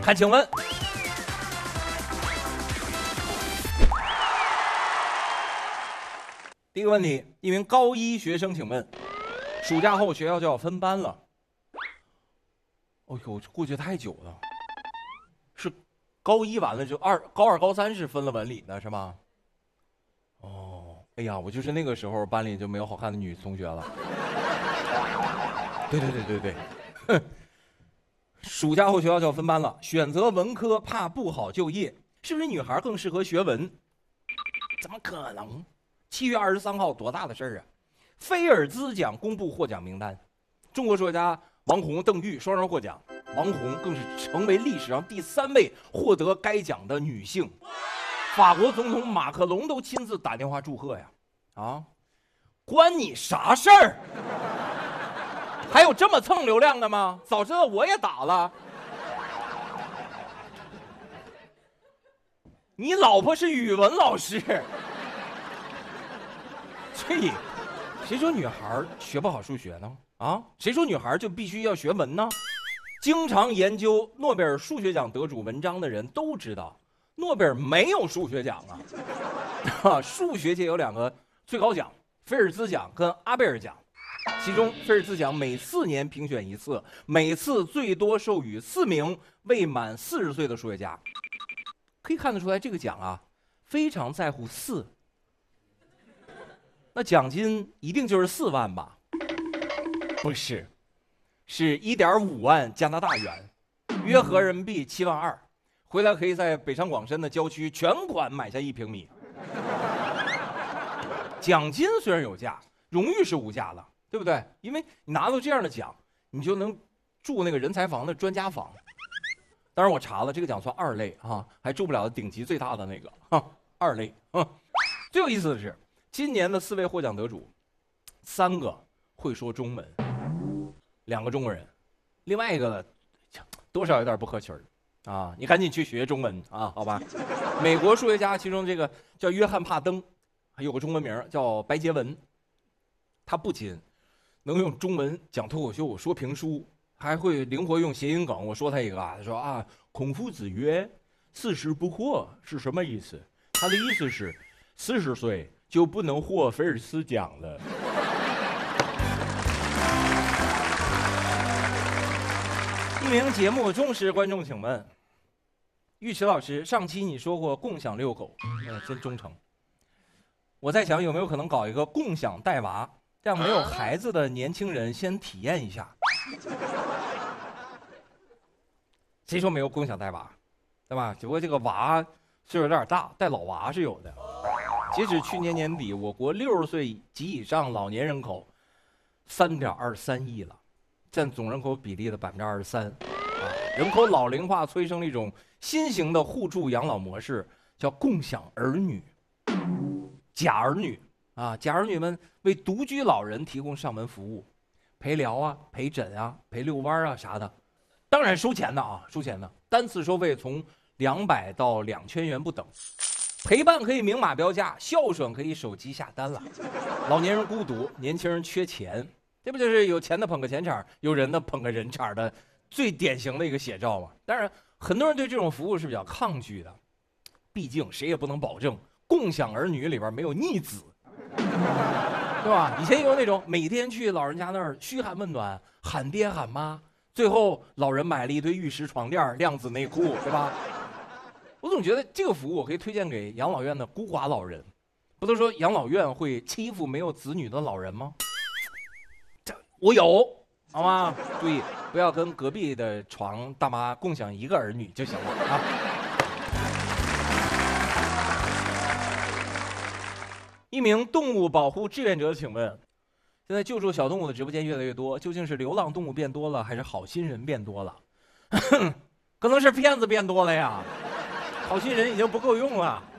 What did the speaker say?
看，请问，第一个问题，一名高一学生，请问，暑假后学校就要分班了。哦呦，过去太久了，是高一完了就高二、高三是分了文理的是吗？哦，哎呀，我就是那个时候班里就没有好看的女同学了。对，哼。暑假后学校就要分班了，选择文科怕不好就业，是不是女孩更适合学文？怎么可能？7月23号多大的事儿啊！菲尔兹奖公布获奖名单，中国数学家王红、邓玉双人获奖，王红更是成为历史上第3位获得该奖的女性。法国总统马克龙都亲自打电话祝贺呀！啊，关你啥事儿？还有这么蹭流量的吗？早知道我也打了。你老婆是语文老师，所以谁说女孩学不好数学呢？啊，谁说女孩就必须要学文呢？经常研究诺贝尔数学奖得主文章的人都知道，诺贝尔没有数学奖啊。数学界有2个最高奖，菲尔兹奖跟阿贝尔奖。其中菲尔兹奖每4年评选一次，每次最多授予4名未满40岁的数学家。可以看得出来，这个奖啊非常在乎4。那奖金一定就是4万吧？不是，是1.5万加拿大元，约合人民币7万2。回来可以在北上广深的郊区全款买下1平米。奖金虽然有价，荣誉是无价的。对不对？因为你拿到这样的奖，你就能住那个人才房的专家房。当然我查了，这个奖算2类啊，还住不了顶级最大的那个2类。最有意思的是，今年的4位获奖得主，3个会说中文，2个中国人，另外一个多少有点不合群啊。你赶紧去学中文啊，好吧？美国数学家其中这个叫约翰帕登，还有个中文名叫白洁文，他不仅能用中文讲脱口秀、说评书，还会灵活用谐音梗。我说他一个他说啊，孔夫子曰：“40不惑是什么意思？”他的意思是，40岁就不能获菲尔兹奖了。一名节目忠实观众，请问，玉池老师，上期你说过共享遛狗，真忠诚。我在想有没有可能搞一个共享带娃。让没有孩子的年轻人先体验一下。谁说没有共享带娃，对吧？只不过这个娃岁数有点大，带老娃是有的。截止去年年底，我国60岁及以上老年人口3.23亿了，占总人口比例的23%。人口老龄化催生了一种新型的互助养老模式，叫共享儿女、假儿女。假儿女们为独居老人提供上门服务，陪聊啊、陪诊啊、陪遛弯啊啥的，当然收钱的啊，收钱的，单次收费从200到2000元不等。陪伴可以明码标价，孝顺可以手机下单了。老年人孤独，年轻人缺钱，这不就是有钱的捧个钱场，有人的捧个人场的最典型的一个写照吗？当然，很多人对这种服务是比较抗拒的，毕竟谁也不能保证共享儿女里边没有逆子。对吧？以前有那种每天去老人家那儿嘘寒问暖，喊爹喊妈，最后老人买了一堆玉石床垫、量子内裤，对吧？我总觉得这个服务我可以推荐给养老院的孤寡老人。不都说养老院会欺负没有子女的老人吗？这我有，好吗？注意不要跟隔壁的床大妈共享1个儿女就行了啊。一名动物保护志愿者，请问，现在救助小动物的直播间越来越多，究竟是流浪动物变多了，还是好心人变多了？可能是骗子变多了呀，好心人已经不够用了。